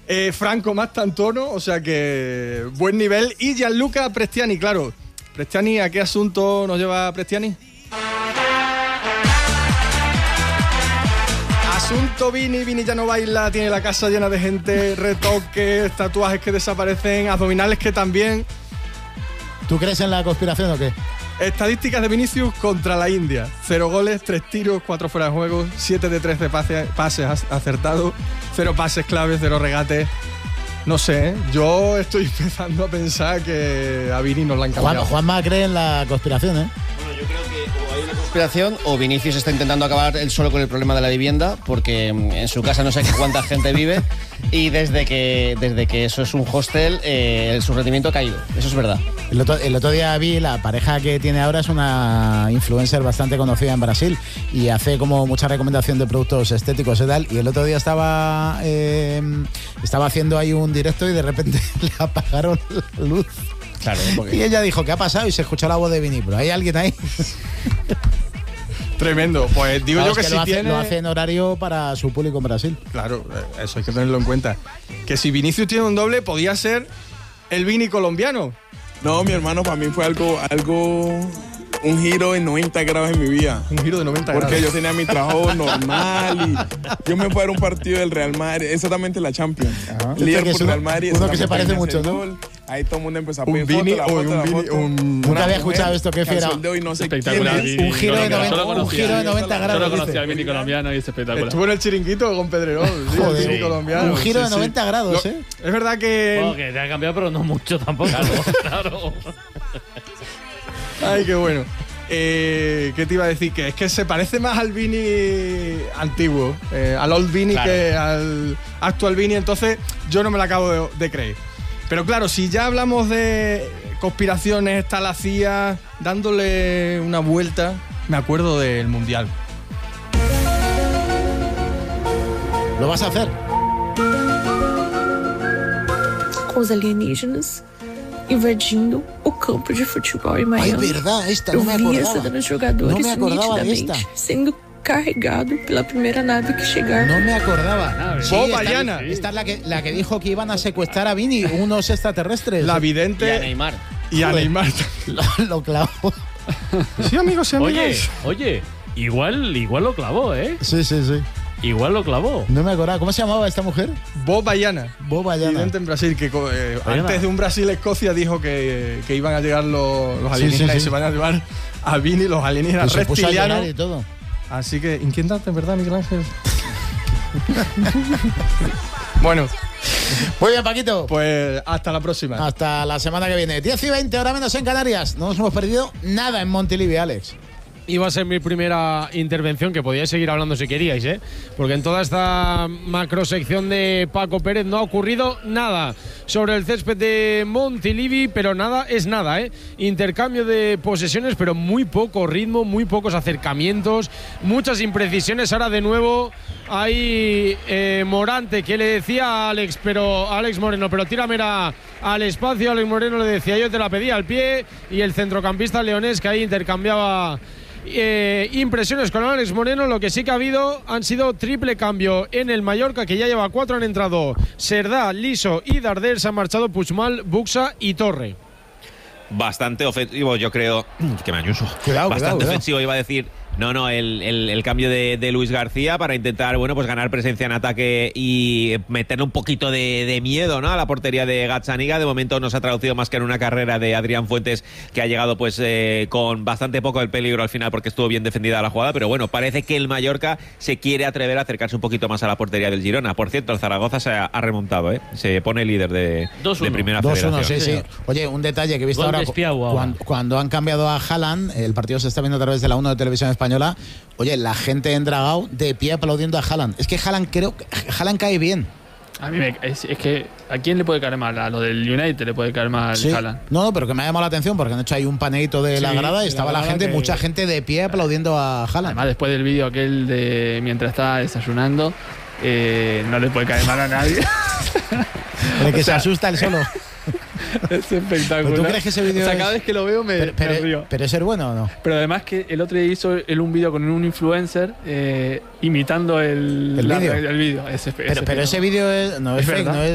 Franco Mastantuono, o sea que buen nivel. Y Gianluca Prestiani, claro. Prestiani, ¿a qué asunto nos lleva Prestiani? Asunto Vini. Vini ya no baila, tiene la casa llena de gente, retoques, tatuajes que desaparecen, abdominales que también. ¿Tú crees en la conspiración o qué? Estadísticas de Vinicius contra la India. 0 goles, 3 tiros, 4 fuera de juego, 7 de 13 pases acertados, 0 pases claves, 0 regates. No sé, yo estoy empezando a pensar que a Vini nos la han cambiado. Juanma cree en la conspiración, ¿eh? Bueno, yo creo que o hay una conspiración o Vinicius está intentando acabar él solo con el problema de la vivienda, porque en su casa no sé cuánta gente vive y desde que eso es un hostel, su rendimiento ha caído. Eso es verdad. El otro día vi, la pareja que tiene ahora es una influencer bastante conocida en Brasil y hace como mucha recomendación de productos estéticos y tal, y el otro día estaba haciendo ahí un directo y de repente le apagaron la luz. Claro, y ella dijo, ¿qué ha pasado? Y se escuchó la voz de Vini, pero ¿hay alguien ahí? Tremendo. Pues digo claro, yo que si tiene... Lo hace en horario para su público en Brasil. Claro, eso hay que tenerlo en cuenta. Que si Vinicius tiene un doble, podía ser el Vini colombiano. No, mi hermano, para mí fue algo un giro de 90 grados en mi vida. Un giro de 90 grados. Porque yo tenía mi trabajo normal y yo me fui a ver un partido del Real Madrid, exactamente la Champions. Liverpool, Real Madrid. Uno que se parece mucho, ¿no? Ahí todo el mundo empezó a pedir foto. Nunca había escuchado esto, qué fiera. Espectacular. Un giro de 90 grados. Solo conocía al Vini colombiano y es espectacular. Estuvo en el Chiringuito con Pedrerol. Joder, el Vini colombiano. Un giro de 90 grados, ¿eh? Es verdad que... Bueno, que te ha cambiado, pero no mucho tampoco. Claro. Ay, qué bueno. ¿Qué te iba a decir? Que es que se parece más al Vini antiguo, al old Vini, claro, que al actual Vini, entonces yo no me la acabo de creer. Pero claro, si ya hablamos de conspiraciones, está la CIA dándole una vuelta, me acuerdo del Mundial. ¿Lo vas a hacer? Com os alienígenas invadindo o campo de futebol em Miami. Ay, verdad, esta no me acordaba. Eu vi essa dos jogadores no me acordaba nitidamente de esta. sendo carregado pela primeira nave que chegaron. No me acordaba. Sí, Bayana. Esta es la que dijo que iban a secuestrar a Vini, unos extraterrestres. La vidente. Y a Neymar. Y a Neymar. Lo clavó. Sí, amigos, sí, amigos. Oye, igual lo clavó, ¿eh? Sí. Igual lo clavó. No me acordaba. ¿Cómo se llamaba esta mujer? Bo Bayana. Vidente en Brasil, que antes de un Brasil-Escocia dijo que iban a llegar los alienígenas y se van a llevar a Vini, los alienígenas reptilianos. Y todo. Así que inquietante, ¿verdad, Miguel Ángel? Bueno. Muy bien, Paquito. Pues hasta la próxima. Hasta la semana que viene. 10:20, hora menos en Canarias. No nos hemos perdido nada en Montilivi, Alex. Iba a ser mi primera intervención, que podíais seguir hablando si queríais, ¿eh? Porque en toda esta macrosección de Paco Pérez no ha ocurrido nada sobre el césped de Montilivi, pero nada es nada, ¿eh? Intercambio de posesiones, pero muy poco ritmo, muy pocos acercamientos, muchas imprecisiones. Ahora de nuevo hay Morante, que le decía a Alex Moreno, pero tíramela al espacio. Alex Moreno le decía, yo te la pedí al pie, y el centrocampista leonés, que ahí intercambiaba impresiones con Alex Moreno. Lo que sí que ha habido han sido triple cambio en el Mallorca, que ya lleva 4. Han entrado Serdá, Liso y Darder. Se han marchado Puigmal, Buxa y Torre. Bastante ofensivo, yo creo. Que me ayuso. Cuidado. Ofensivo, iba a decir. No, el cambio de Luis García para intentar, pues ganar presencia en ataque y meterle un poquito de miedo, ¿no?, a la portería de Gazzaniga. De momento no se ha traducido más que en una carrera de Adrián Fuentes, que ha llegado pues con bastante poco el peligro al final, porque estuvo bien defendida la jugada. Pero bueno, parece que el Mallorca se quiere atrever a acercarse un poquito más a la portería del Girona. Por cierto, el Zaragoza se ha remontado, se pone líder de primera federación. 2-1, sí. Oye, un detalle que he visto ahora, cuando han cambiado a Haaland, el partido se está viendo a través de la 1 de Televisión Española. Oye, la gente en Dragao de pie aplaudiendo a Haaland. Es que Haaland cae bien. A mí es que ¿a quién le puede caer mal? A lo del United le puede caer mal Haaland. No, pero que me ha llamado la atención porque han hecho ahí un paneito de la grada y estaba mucha gente de pie aplaudiendo a Haaland. Además, después del vídeo aquel de mientras estaba desayunando, no le puede caer mal a nadie. El que se asusta el solo. Es espectacular. ¿Pero tú crees que ese vídeo cada vez que lo veo me río? ¿Pero es ser bueno o no? Pero además que el otro día hizo un vídeo con un influencer imitando el vídeo. Pero ese vídeo no es fake, no es